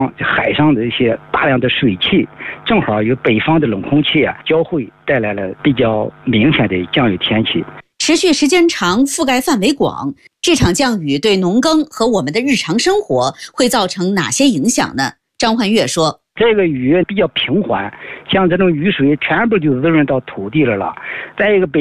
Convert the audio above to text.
海上的一些大量的水汽，正好与北方的冷空气交汇，带来了比较明显的降雨天气。 持续时间长，覆盖范围广，这场降雨对农耕和我们的日常生活会造成哪些影响呢？张焕岳说， 这个雨比较平缓，像这种雨水全部就滋润到土地了。再一个